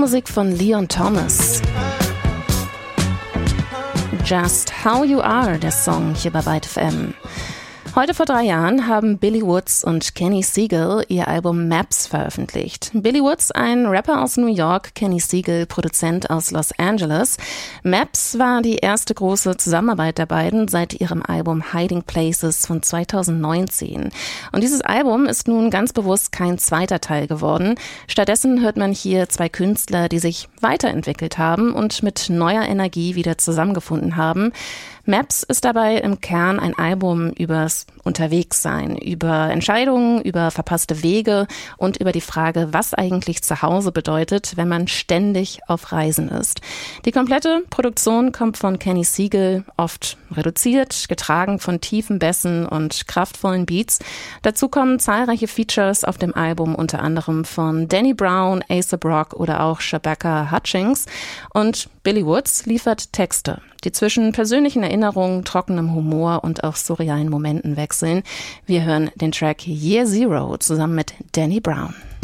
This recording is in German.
Musik von Leon Thomas. Just How You Are, der Song hier bei Byte FM. Heute vor 3 Jahren haben Billy Woods und Kenny Segal ihr Album Maps veröffentlicht. Billy Woods, ein Rapper aus New York, Kenny Segal, Produzent aus Los Angeles. Maps war die erste große Zusammenarbeit der beiden seit ihrem Album Hiding Places von 2019. Und dieses Album ist nun ganz bewusst kein zweiter Teil geworden. Stattdessen hört man hier 2 Künstler, die sich weiterentwickelt haben und mit neuer Energie wieder zusammengefunden haben. Maps ist dabei im Kern ein Album übers Unterwegssein, über Entscheidungen, über verpasste Wege und über die Frage, was eigentlich zu Hause bedeutet, wenn man ständig auf Reisen ist. Die komplette Produktion kommt von Kenny Segal, oft reduziert, getragen von tiefen Bässen und kraftvollen Beats. Dazu kommen zahlreiche Features auf dem Album, unter anderem von Danny Brown, A$AP Rocky oder auch Shabaka Hutchings. Und Billy Woods liefert Texte, die zwischen persönlichen Erinnerungen, trockenem Humor und auch surrealen Momenten wechseln. Wir hören den Track Year Zero zusammen mit Danny Brown.